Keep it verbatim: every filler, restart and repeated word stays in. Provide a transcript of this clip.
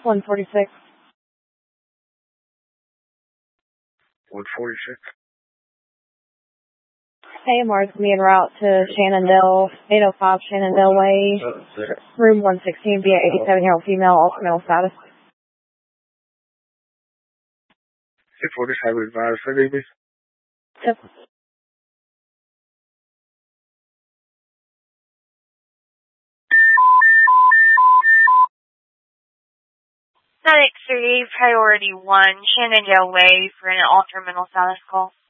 one forty-six. one forty-six. A M R is going to be en route to Shenandoah, eight oh five Shenandoah Way, room one sixteen, via eighty-seven-year-old female, ultimate status. six forty, have you advised for D B? Yep. Medic three, priority one, Shenandoah Way for an altered mental status call.